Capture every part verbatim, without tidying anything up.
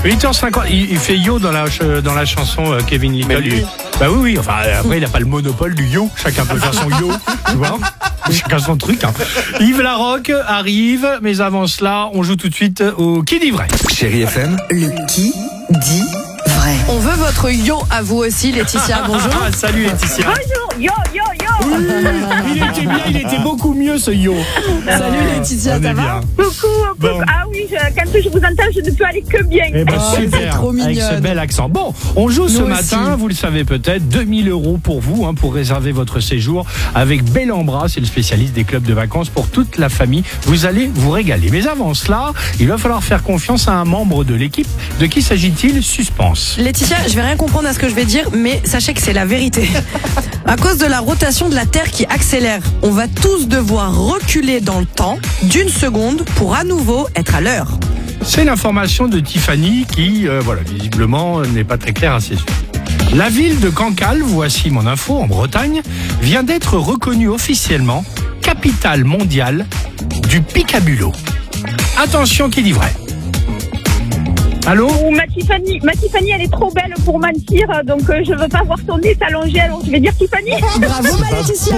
huit heures cinquante, il, il fait yo dans la, dans la chanson euh, Kevin Little. Mais lui. Bah oui, oui, enfin après il n'a pas le monopole du yo, chacun peut faire son yo, tu vois. Chacun son truc. Hein. Yves Larocque arrive, mais avant cela, on joue tout de suite au Qui dit vrai. Chérie F M. Le qui dit vrai. On veut votre yo à vous aussi, Laetitia. Bonjour. Ah, salut Laetitia. Bonjour, yo, yo, yo. Oui, il était bien, il était beaucoup mieux ce yo. Salut Laetitia, On ça est va bien. Coucou, coucou. Bon. Ah oui, je, quand je vous entends, je ne peux aller que bien. Eh ben, Oh, c'est super, trop avec mignonne. ce bel accent. Bon, on joue ce Nous matin, aussi. vous le savez peut-être, deux mille euros pour vous, hein, pour réserver votre séjour avec Bellambra, c'est le spécialiste des clubs de vacances pour toute la famille. Vous allez vous régaler. Mais avant cela, il va falloir faire confiance à un membre de l'équipe. De qui s'agit-il? Suspense. Laetitia, je vais rien comprendre à ce que je vais dire, mais sachez que c'est la vérité. À cause de la rotation de la Terre qui accélère, on va tous devoir reculer dans le temps d'une seconde pour à nouveau être à l'heure. C'est l'information de Tiffany qui, euh, voilà, visiblement, n'est pas très claire à ses yeux. La ville de Cancale, voici mon info, en Bretagne, vient d'être reconnue officiellement capitale mondiale du Picabulot. Attention, qui dit vrai? Allô? Oh, ma Tiffany, ma Tiffany, elle est trop belle pour mentir, donc euh, je veux pas voir son nez s'allonger, alors je vais dire Tiffany. Bravo ma Laetitia.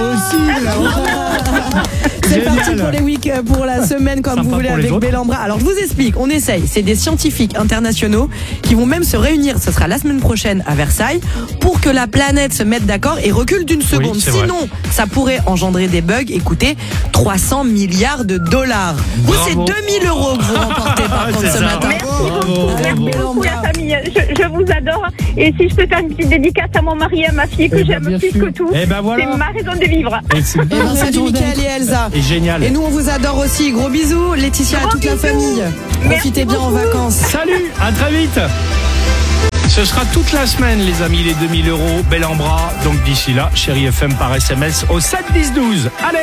C'est Génial. parti pour les week pour la semaine comme Sympa vous voulez pour les avec autres. Bellambra. Alors je vous explique, on essaye. C'est des scientifiques internationaux qui vont même se réunir, ce sera la semaine prochaine à Versailles, pour que la planète se mette d'accord et recule d'une seconde. c'est vrai. Sinon, ça pourrait engendrer des bugs et coûter trois cents milliards de dollars. Vous, c'est Bravo. deux mille euros que vous remportez par Ah, contre c'est ce ça. matin. Merci Bravo, beaucoup, merci bravo. beaucoup la famille, je, je vous adore. Et si je peux faire une petite dédicace à mon mari et à ma fille que Eh ben, j'aime bien plus sûr. que tout, Eh ben, voilà. c'est ma raison de vivre. Et c'est Eh ben, salut Mickaël et Elsa. Et génial. Et nous on vous adore aussi. Gros bisous Laetitia à Gros toute la bisous. famille. Profitez bien en beaucoup. vacances. Salut, à très vite. Ce sera toute la semaine, les amis, les deux mille euros, Bellambra. Donc d'ici là, Chérie F M par S M S au sept dix douze. Allez!